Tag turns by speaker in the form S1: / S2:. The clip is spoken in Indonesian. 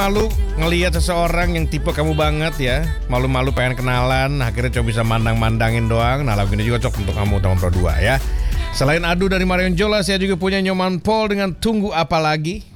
S1: Malu ngelihat seseorang yang tipe kamu banget ya. Malu-malu pengen kenalan, akhirnya coba bisa mandang-mandangin doang. Nah, lagu ini juga cocok untuk kamu teman Pro 2 ya. Selain Adu dari Marion Jola, saya juga punya Nyoman Paul dengan Tunggu Apa Lagi.